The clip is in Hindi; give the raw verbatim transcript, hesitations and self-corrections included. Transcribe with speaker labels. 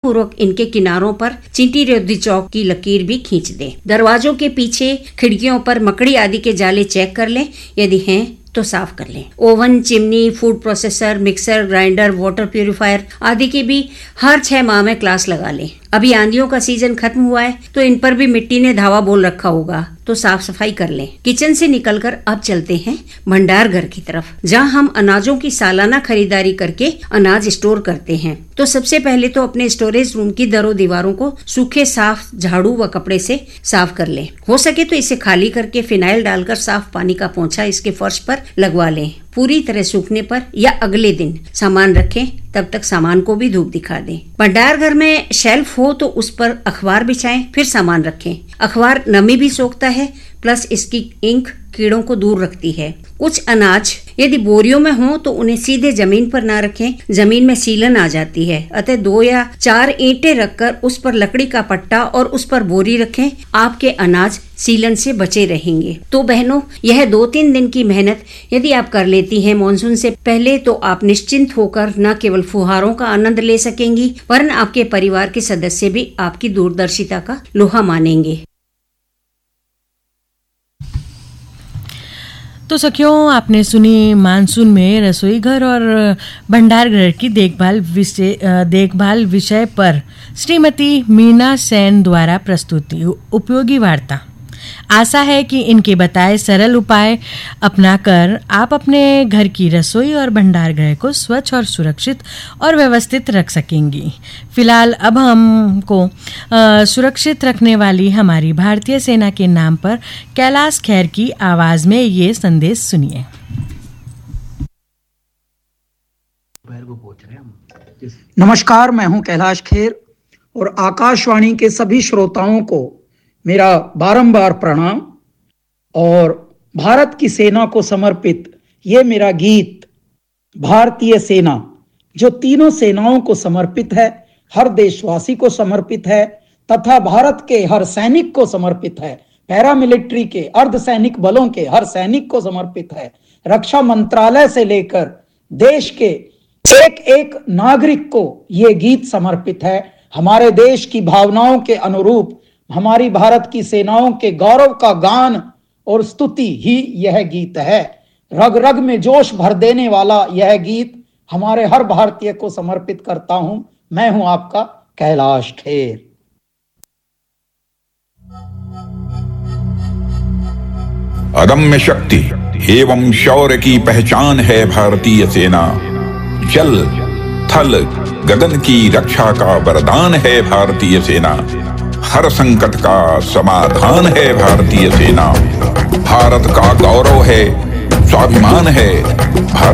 Speaker 1: पूर्वक इनके किनारों पर चींटी रोधी चौक की लकीर भी खींच दें। दरवाजों के पीछे, खिड़कियों पर मकड़ी आदि के जाले चेक कर लें, यदि हैं तो साफ कर लें। Oven, chimney, food processor, mixer grinder, water purifier आदि की भी हर छह माह में क्लास लगा लें। अभी आंधियों का सीजन खत्म हुआ है तो इन पर भी मिट्टी ने धावा बोल रखा होगा, तो साफ सफाई कर लें। किचन से निकलकर अब चलते हैं भंडार घर की तरफ, जहां हम अनाजों की सालाना खरीदारी करके अनाज स्टोर करते हैं। तो सबसे पहले तो अपने स्टोरेज रूम की दरों दीवारों को सूखे साफ झाड़ू व कपड़े से साफ कर लें। हो सके तो इसे खाली करके फिनाइल डालकर साफ पानी का पोंछा इसके फर्श पर लगवा लें। पूरी तरह सूखने पर या अगले दिन सामान रखें, तब तक सामान को भी धूप दिखा दें। भंडार घर में शेल्फ हो तो उस पर अखबार बिछाएं, फिर सामान रखें। अखबार नमी भी सोखता है, प्लस इसकी इंक कीड़ों को दूर रखती है। कुछ अनाज यदि बोरियों में हो तो उन्हें सीधे जमीन पर ना रखें, जमीन में सीलन आ जाती है। अतः दो या चार ईंटें रखकर उस पर लकड़ी का पट्टा और उस पर बोरी रखें, आपके अनाज सीलन से बचे रहेंगे। तो बहनों, यह दो तीन दिन की मेहनत यदि आप कर लेती हैं मानसून से पहले, तो आप निश्चिंत होकर न केवल फुहारों का आनंद ले सकेंगी, वरन आपके परिवार के सदस्य भी आपकी दूरदर्शिता का लोहा मानेंगे।
Speaker 2: तो सखियों, आपने सुनी मानसून में रसोई घर और भंडार घर की देखभाल विषय देखभाल विषय पर श्रीमती मीना सेन द्वारा प्रस्तुति उपयोगी वार्ता। आशा है कि इनके बताए सरल उपाय अपनाकर आप अपने घर की रसोई और भंडार गृह को स्वच्छ और सुरक्षित और व्यवस्थित रख सकेंगी। फिलहाल अब हमको आ, सुरक्षित रखने वाली हमारी भारतीय सेना के नाम पर कैलाश खेर की आवाज में ये संदेश सुनिए।
Speaker 3: नमस्कार, मैं हूं कैलाश खेर और आकाशवाणी के सभी श्रोताओं को मेरा बारंबार प्रणाम। और भारत की सेना को समर्पित ये मेरा गीत भारतीय सेना, जो तीनों सेनाओं को समर्पित है, हर देशवासी को समर्पित है तथा भारत के हर सैनिक को समर्पित है, पैरामिलिट्री के अर्धसैनिक बलों के हर सैनिक को समर्पित है। रक्षा मंत्रालय से लेकर देश के एक एक नागरिक को ये गीत समर्पित है। हमारे देश की भावनाओं के अनुरूप हमारी भारत की सेनाओं के गौरव का गान और स्तुति ही यह गीत है। रग रग में जोश भर देने वाला यह गीत हमारे हर भारतीय को समर्पित करता हूं। मैं हूं आपका कैलाश खेर।
Speaker 4: अदम्य शक्ति एवं शौर्य की पहचान है भारतीय सेना। जल, थल, गगन की रक्षा का वरदान है भारतीय सेना। हर संकट का समाधान है भारतीय सेना। भारत का गौरव है, स्वाभिमान है।